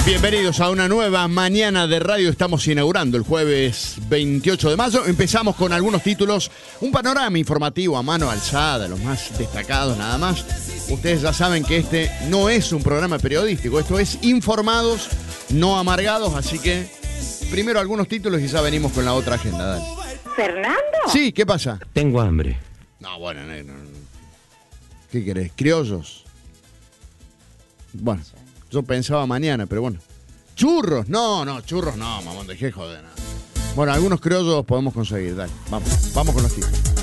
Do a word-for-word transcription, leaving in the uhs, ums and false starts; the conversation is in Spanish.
Bienvenidos a una nueva mañana de radio. Estamos inaugurando el jueves veintiocho de mayo. Empezamos con algunos títulos, un panorama informativo a mano alzada, los más destacados nada más. Ustedes ya saben que este no es un programa periodístico, esto es informados, no amargados, así que primero algunos títulos y ya venimos con la otra agenda. Dale. ¿Fernando? Sí, ¿qué pasa? Tengo hambre. No, bueno, no, no, no. ¿Qué querés? ¿Criollos? Bueno, yo pensaba mañana, pero bueno. ¿Churros? No, no, churros no, mamón, dejé joder. No. Bueno, algunos criollos podemos conseguir, dale, vamos, vamos con los títulos.